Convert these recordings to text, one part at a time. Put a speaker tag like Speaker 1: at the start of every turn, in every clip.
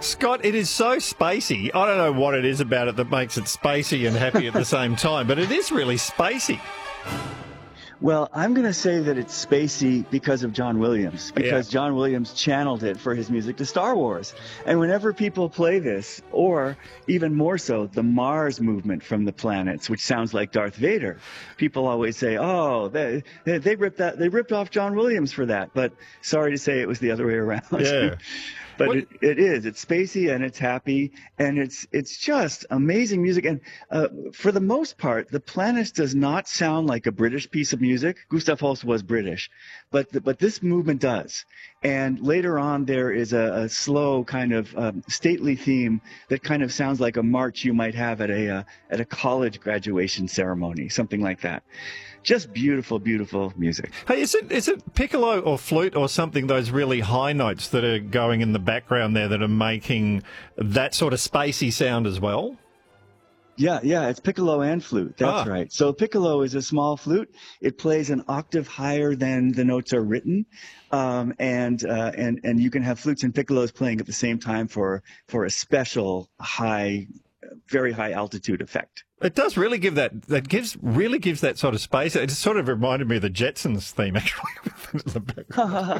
Speaker 1: Scott, it is so spacey. I don't know what it is about it that makes it spacey and happy at the same time, but it is really spacey.
Speaker 2: Well, I'm going to say that it's spacey because of John Williams, because John Williams channeled it for his music to Star Wars. And whenever people play this, or even more so, the Mars movement from the planets, which sounds like Darth Vader, people always say, oh, they ripped off John Williams for that. But sorry to say, it was the other way around.
Speaker 1: Yeah.
Speaker 2: But it's spacey and it's happy and it's just amazing music. And for the most part, The Planets does not sound like a British piece of music. Gustav Holst was British, but this movement does. And later on, there is a slow kind of stately theme that kind of sounds like a march you might have at a college graduation ceremony, something like that. Just beautiful, beautiful music.
Speaker 1: Hey, is it piccolo or flute or something, those really high notes that are going in the background there that are making that sort of spacey sound as well?
Speaker 2: Yeah, it's piccolo and flute. That's right. So piccolo is a small flute. It plays an octave higher than the notes are written. And you can have flutes and piccolos playing at the same time for a special high, very high altitude effect.
Speaker 1: It does really give really gives that sort of space. It sort of reminded me of the Jetsons theme, actually.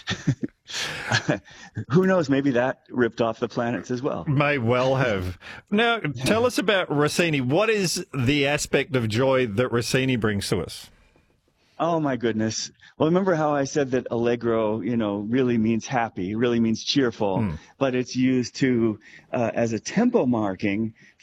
Speaker 2: Who knows? Maybe that ripped off The Planets as well.
Speaker 1: May well have. Now, tell us about Rossini. What is the aspect of joy that Rossini brings to us?
Speaker 2: Oh, my goodness. Well, remember how I said that allegro, really means happy, really means cheerful, but it's used as a tempo marking